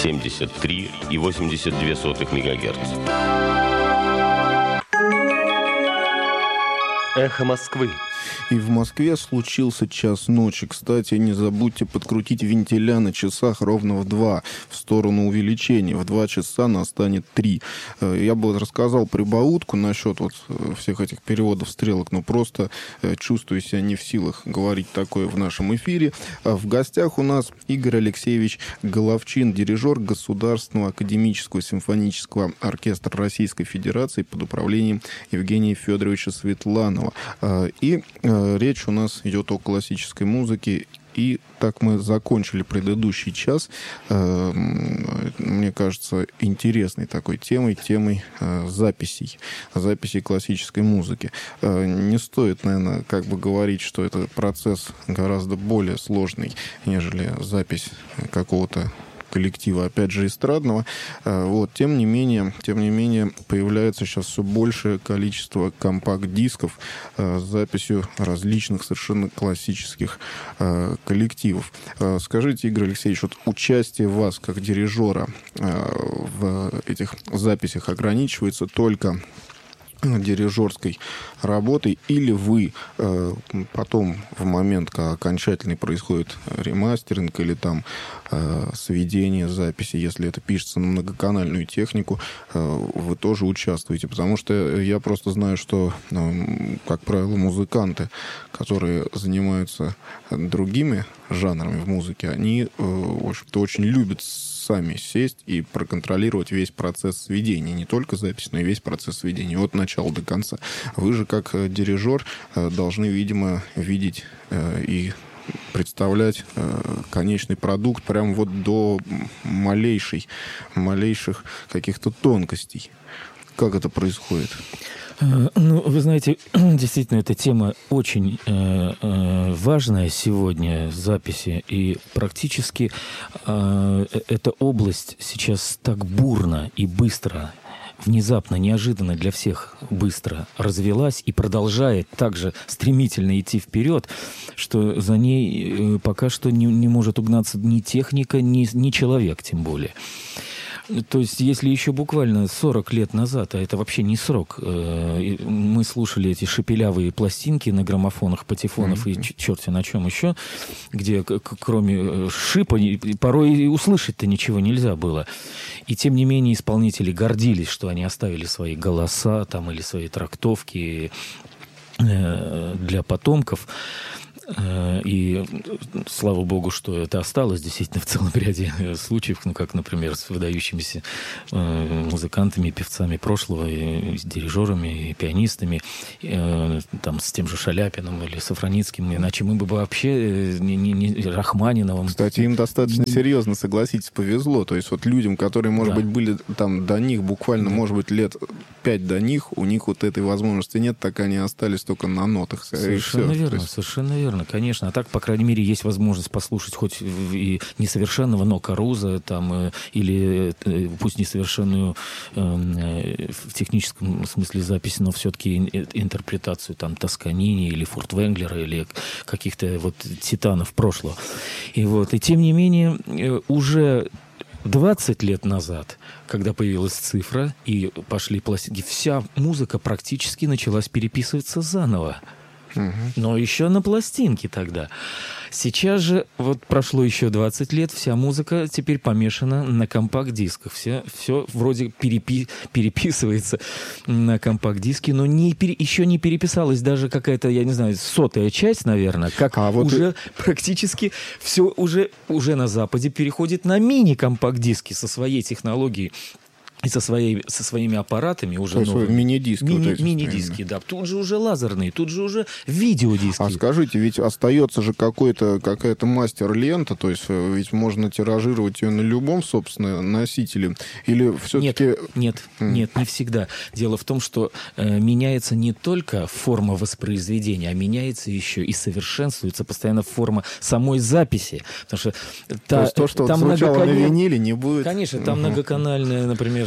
73,82 МГц. Эхо Москвы. И в Москве случился час ночи. Кстати, не забудьте подкрутить вентиля на часах ровно в 2, в сторону увеличения. В 2 часа настанет 3. Я бы рассказал прибаутку насчет вот всех этих переводов стрелок, но просто чувствую себя не в силах говорить такое в нашем эфире. В гостях у нас Игорь Алексеевич Головчин, дирижер Государственного академического симфонического оркестра Российской Федерации под управлением Евгения Федоровича Светланова. И речь у нас идет о классической музыке. И так мы закончили предыдущий час, мне кажется, интересной такой темой записей классической музыки. Не стоит, наверное, как бы говорить, что это процесс гораздо более сложный, нежели запись какого-то коллектива, опять же, эстрадного. Вот. Тем не менее, появляется сейчас все большее количество компакт-дисков с записью различных совершенно классических коллективов. Скажите, Игорь Алексеевич, вот участие вас как дирижера в этих записях ограничивается только дирижерской работой, или вы потом, в момент, когда окончательно происходит ремастеринг или там сведение записи, если это пишется на многоканальную технику, вы тоже участвуете? Потому что я просто знаю, что, как правило, музыканты, которые занимаются другими жанрами в музыке, они, в общем-то, очень любят сами сесть и проконтролировать весь процесс сведения. Не только запись, но и весь процесс сведения от начала до конца. Вы же, как дирижер, должны, видимо, видеть и представлять конечный продукт прям вот до малейших каких-то тонкостей. Как это происходит? Ну, вы знаете, действительно, эта тема очень важная сегодня, записи, и практически эта область сейчас так бурно и быстро, внезапно, неожиданно для всех быстро развилась и продолжает также стремительно идти вперед, что за ней пока что не может угнаться ни техника, ни человек, тем более. То есть, если еще буквально 40 лет назад, а это вообще не срок, мы слушали эти шепелявые пластинки на граммофонах, патефонов и черти на чем еще, где кроме шипа порой и услышать-то ничего нельзя было. И тем не менее исполнители гордились, что они оставили свои голоса там, или свои трактовки для потомков. И слава богу, что это осталось действительно в целом ряде случаев, ну, как, например, с выдающимися музыкантами, певцами прошлого, и с дирижерами, и пианистами, там, с тем же Шаляпиным или Сафроницким, иначе мы бы вообще не Рахманиновым. Кстати, им достаточно серьезно, согласитесь, повезло. То есть вот людям, которые, может быть, были там до них буквально, может быть, лет 5 до них, у них вот этой возможности нет, так они остались только на нотах. Совершенно верно, совершенно верно. Конечно, а так, по крайней мере, есть возможность послушать хоть и несовершенного, но Каруза, там, или пусть несовершенную в техническом смысле запись, но все-таки интерпретацию там Тосканини или Фуртвенглера или каких-то вот титанов прошлого. И тем не менее, уже 20 лет назад, когда появилась цифра и пошли пластинки, вся музыка практически началась переписываться заново. Но еще на пластинке тогда. Сейчас же, вот прошло еще 20 лет, вся музыка теперь помешана на компакт-дисках. Все вроде переписывается на компакт-диске, но еще не переписалась даже какая-то, я не знаю, 100-я часть, наверное, как уже практически все уже на Западе переходит на мини-компакт-диски со своей технологией. И со своими аппаратами уже новыми. Мини-диски. Мини-диски, да. Тут же уже лазерные, тут же уже видеодиски. А скажите, ведь остается же какая-то мастер-лента, то есть ведь можно тиражировать ее на любом, собственно, носителе? Или все-таки... Нет, не всегда. Дело в том, что меняется не только форма воспроизведения, а меняется еще и совершенствуется постоянно форма самой записи. Потому что то есть то, что там звучало на виниле, не будет... Конечно, там многоканальная, например,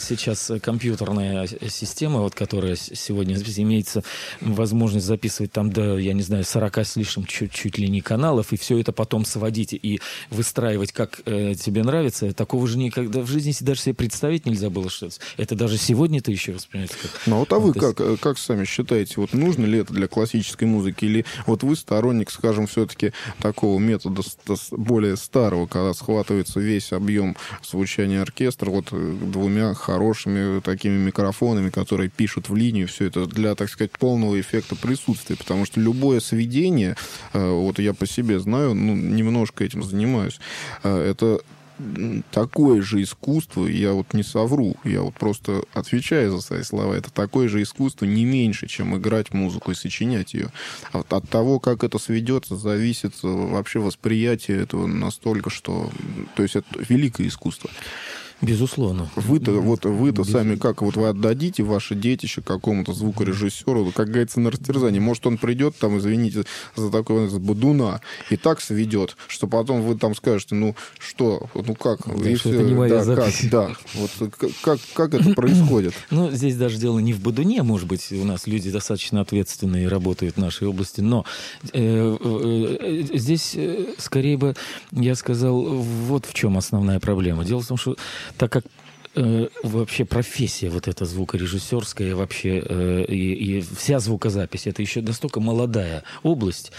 сейчас компьютерная система, вот, которая сегодня имеется возможность записывать там до, я не знаю, 40 с лишним чуть ли не каналов, и все это потом сводить и выстраивать, как тебе нравится, такого же никогда в жизни даже себе представить нельзя было, что это даже сегодня-то еще воспринимается как... Ну, вот, а вы как сами считаете, вот нужно ли это для классической музыки, или вот вы сторонник, скажем, все-таки такого метода более старого, когда схватывается весь объем звучания оркестра вот двумя хорошими такими микрофонами, которые пишут в линию, все это для, так сказать, полного эффекта присутствия, потому что любое сведение, вот я по себе знаю, ну, немножко этим занимаюсь, это такое же искусство, я вот не совру, я вот просто отвечаю за свои слова, это такое же искусство, не меньше, чем играть музыку и сочинять ее. От того, как это сведется, зависит вообще восприятие этого настолько, что... То есть это великое искусство. Безусловно. Вы-то сами как? Вот вы отдадите ваше детище какому-то звукорежиссеру, как говорится, на растерзание. Может, он придет там, извините за такое, бодуна, и так сведет, что потом вы там скажете, ну что, ну как? Да, что это не моя запись. Вот как это происходит? Ну, здесь даже дело не в бодуне, может быть, у нас люди достаточно ответственные и работают в нашей области, но здесь скорее бы я сказал, вот в чем основная проблема. Дело в том, что так как вообще профессия вот эта звукорежиссерская, вообще и вся звукозапись, это еще настолько молодая область,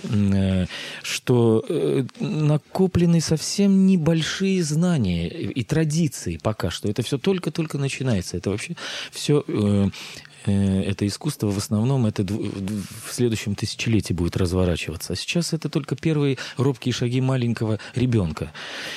что накоплены совсем небольшие знания и традиции пока что. Это все только-только начинается. Это вообще все... Это искусство в основном это в следующем тысячелетии будет разворачиваться. А сейчас это только первые робкие шаги маленького ребенка.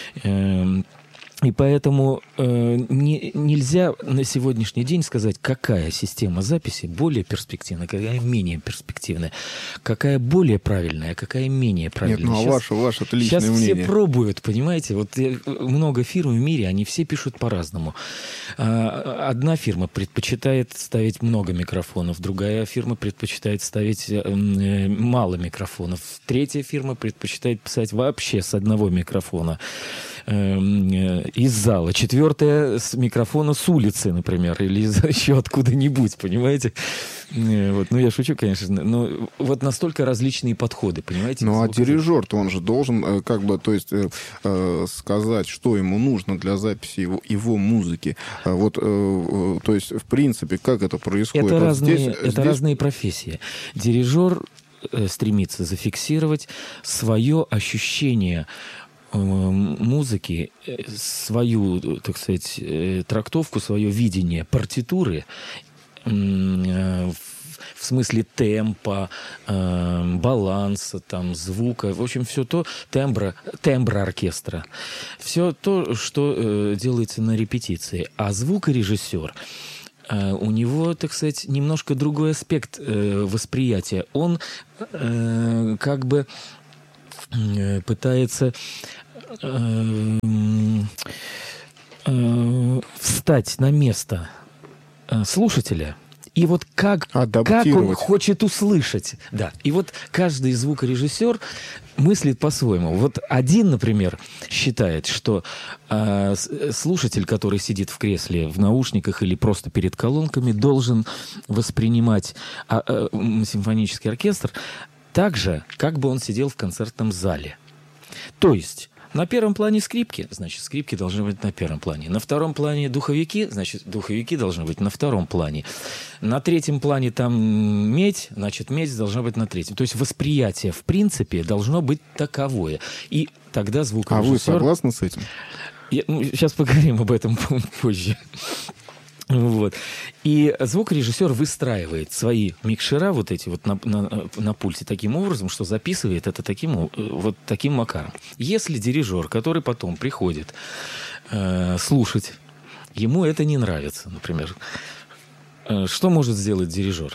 И поэтому нельзя на сегодняшний день сказать, какая система записи более перспективная, какая менее перспективная, какая более правильная, какая менее правильная. Нет, ну а ваше-то личное мнение. Сейчас все пробуют, понимаете? Вот много фирм в мире, они все пишут по-разному. Одна фирма предпочитает ставить много микрофонов, другая фирма предпочитает ставить мало микрофонов, третья фирма предпочитает писать вообще с одного микрофона из зала, четвертая с микрофона с улицы, например, или еще откуда-нибудь, понимаете? Вот. Ну, я шучу, конечно, но вот настолько различные подходы, понимаете? Ну, а дирижер-то он же должен, как бы, то есть, сказать, что ему нужно для записи его музыки. Вот, то есть, в принципе, как это происходит? Это, здесь... разные профессии. Дирижер стремится зафиксировать свое ощущение музыки, свою, так сказать, трактовку, свое видение партитуры в смысле темпа, баланса, там, звука, в общем, все то, тембра оркестра, все то, что делается на репетиции. А звукорежиссер, у него, так сказать, немножко другой аспект восприятия. Он как бы пытается встать на место слушателя и вот как он хочет услышать. Да. И вот каждый звукорежиссер мыслит по-своему. Вот один, например, считает, что слушатель, который сидит в кресле, в наушниках или просто перед колонками, должен воспринимать симфонический оркестр так же, как бы он сидел в концертном зале. То есть на первом плане скрипки, значит, скрипки должны быть на первом плане. На втором плане духовики, значит, духовики должны быть на втором плане. На третьем плане там медь, значит, медь должна быть на третьем. То есть восприятие, в принципе, должно быть таковое. И тогда звукорежиссер... А вы согласны с этим? Сейчас поговорим об этом позже. Вот. И звукорежиссер выстраивает свои микшера вот эти вот на пульте таким образом, что записывает это таким макаром. Если дирижер, который потом приходит слушать, ему это не нравится, например, что может сделать дирижер?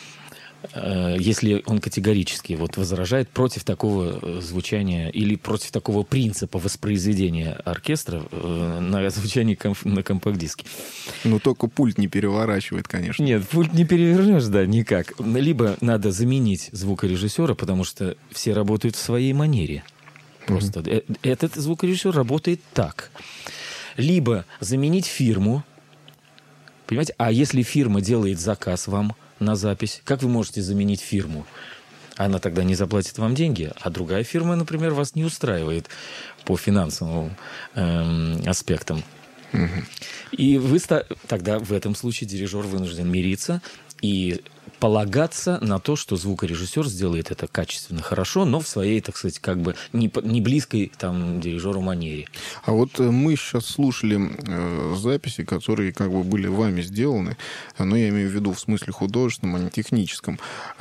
Если он категорически возражает против такого звучания или против такого принципа воспроизведения оркестра на звучании на компакт-диске. Ну, только пульт не переворачивает, конечно. Нет, пульт не перевернешь, да, никак. Либо надо заменить звукорежиссера, потому что все работают в своей манере. Просто. Этот звукорежиссер работает так. Либо заменить фирму, Понимаете? А если фирма делает заказ вам на запись, как вы можете заменить фирму? Она тогда не заплатит вам деньги, а другая фирма, например, вас не устраивает по финансовым аспектам. И вы тогда в этом случае дирижер вынужден мириться и полагаться на то, что звукорежиссер сделает это качественно, хорошо, но в своей, так сказать, как бы не близкой там дирижеру манере. А вот мы сейчас слушали записи, которые как бы были вами сделаны, но я имею в виду в смысле художественном, а не техническом.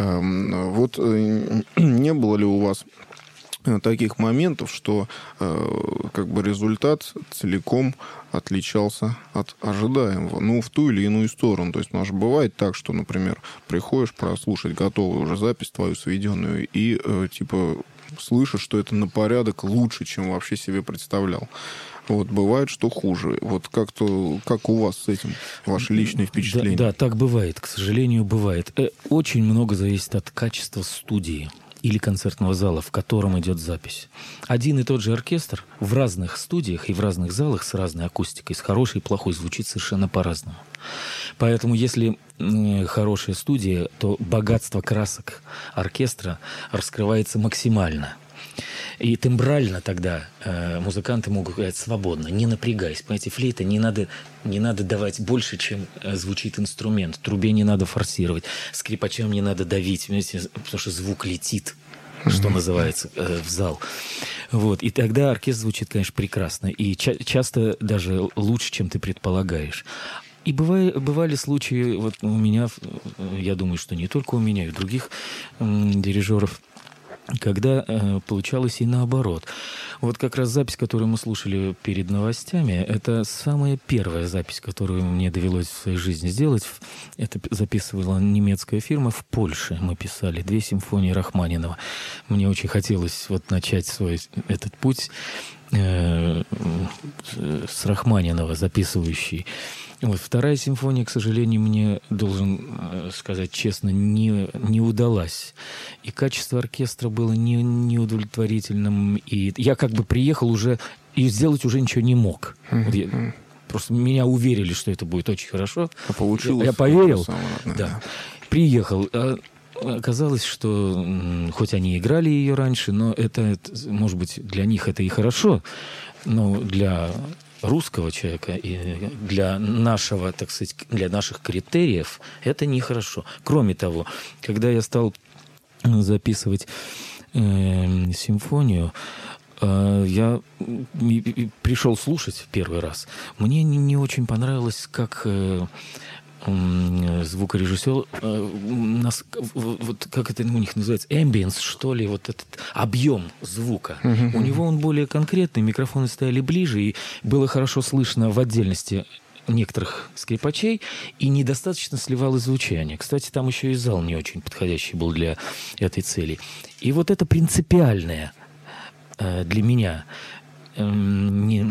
Вот не было ли у вас таких моментов, что как бы результат целиком отличался от ожидаемого, ну, в ту или иную сторону. То есть у нас же бывает так, что, например, приходишь прослушать готовую уже запись твою сведенную и типа слышишь, что это на порядок лучше, чем вообще себе представлял. Вот бывает, что хуже. Вот как у вас с этим ваши личные впечатления? Да, так бывает, к сожалению, бывает. Очень много зависит от качества студии или концертного зала, в котором идет запись. Один и тот же оркестр в разных студиях и в разных залах с разной акустикой, с хорошей и плохой, звучит совершенно по-разному. Поэтому если хорошая студия, то богатство красок оркестра раскрывается максимально. И тембрально тогда музыканты могут играть свободно, не напрягаясь. Понимаете, флейта не надо давать больше, чем звучит инструмент. Трубе не надо форсировать, скрипачам не надо давить, понимаете, потому что звук летит, что называется, в зал. Вот. И тогда оркестр звучит, конечно, прекрасно. И часто даже лучше, чем ты предполагаешь. И бывали случаи, вот у меня, я думаю, что не только у меня, и у других дирижеров, когда получалось и наоборот. Вот как раз запись, которую мы слушали перед новостями, это самая первая запись, которую мне довелось в своей жизни сделать. Это записывала немецкая фирма в Польше. Мы писали 2 симфонии Рахманинова. Мне очень хотелось вот начать свой этот путь с Рахманинова, записывающий. Вот, 2 симфония, к сожалению, мне, должен сказать честно, не удалась. И качество оркестра было неудовлетворительным. И я как бы приехал уже, и сделать уже ничего не мог. Вот просто меня уверили, что это будет очень хорошо. А получилось? Я поверил. Да. Приехал. Оказалось, что хоть они играли ее раньше, но это, может быть, для них это и хорошо, но для русского человека и для нашего, так сказать, для наших критериев это нехорошо. Кроме того, когда я стал записывать симфонию, я пришел слушать в первый раз. Мне не очень понравилось, как звукорежиссер, вот как это у них называется, ambience, что ли, вот этот объем звука. У него он более конкретный, микрофоны стояли ближе, и было хорошо слышно в отдельности некоторых скрипачей, и недостаточно сливалось звучание. Кстати, там еще и зал не очень подходящий был для этой цели. И вот это принципиальное для меня